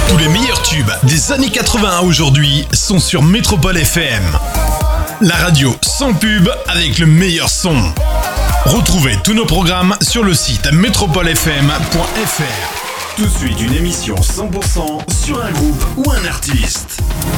Tous les meilleurs tubes des années 80 à aujourd'hui sont sur Métropole FM. La radio sans pub avec le meilleur son. Retrouvez tous nos programmes sur le site métropolefm.fr. Tout de suite, une émission 100% sur un groupe ou un artiste.